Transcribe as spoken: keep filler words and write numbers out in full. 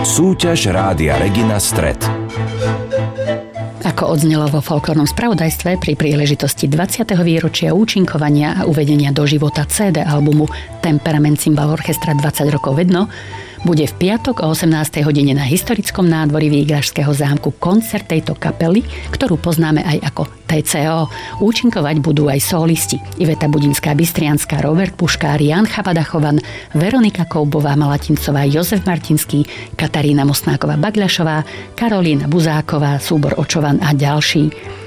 Súťaž Rádia Regina Stred. Ako odznelo vo folklórnom spravodajstve pri príležitosti dvadsiateho výročia účinkovania a uvedenia do života cé dé albumu Temperament Cymbal Orchestra dvadsať rokov vedno, bude v piatok o osemnástej hodine na historickom nádvorí Výgrašského zámku koncert tejto kapely, ktorú poznáme aj ako té cé ó. Účinkovať budú aj solisti Iveta Budinská-Bystrianská, Robert Puškár, Jan Chabadachovan, Veronika Koubová, Malatincová, Jozef Martinský, Katarína Mosnáková-Bagľašová, Karolína Buzáková, súbor Očovan a ďalší.